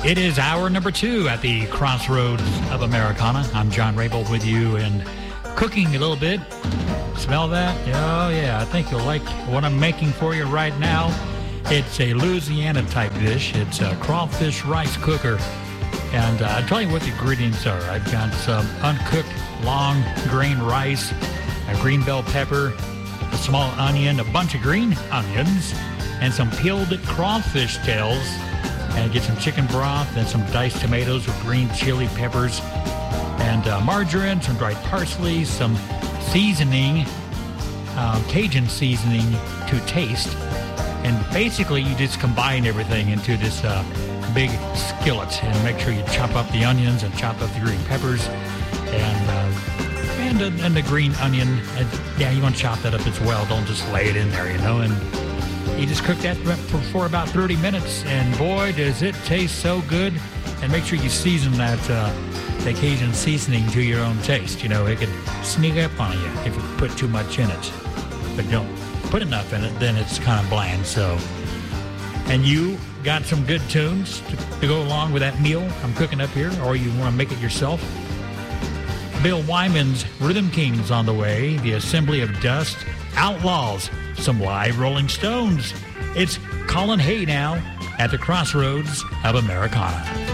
It is hour number 2 at the Crossroads of Americana. I'm John Rabel with you and cooking a little bit. Smell that? Oh, yeah. I think you'll like what I'm making for you right now. It's a Louisiana-type dish. It's a crawfish rice cooker. And I'll tell you what the ingredients are. I've got some uncooked long grain rice, a green bell pepper, a small onion, a bunch of green onions, and some peeled crawfish tails. And get some chicken broth and some diced tomatoes with green chili peppers and margarine, some dried parsley, some seasoning, Cajun seasoning to taste. And basically, you just combine everything into this big skillet and make sure you chop up the onions and chop up the green peppers and the green onion. And, yeah, you want to chop that up as well. Don't just lay it in there, you know. And you just cook that for about 30 minutes, and boy, does it taste so good. And make sure you season that Cajun seasoning to your own taste. You know, it could sneak up on you if you put too much in it. But don't put enough in it, then it's kind of bland. So, and you got some good tunes to go along with that meal I'm cooking up here, or you want to make it yourself? Bill Wyman's Rhythm Kings on the way, the Assembly of Dust, Outlaws, some live Rolling Stones. It's Colin Hay now at the Crossroads of Americana.